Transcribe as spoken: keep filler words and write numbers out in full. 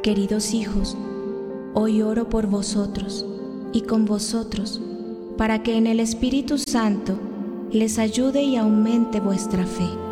Queridos hijos, hoy oro por vosotros y con vosotros, para que en el Espíritu Santo les ayude y aumente vuestra fe.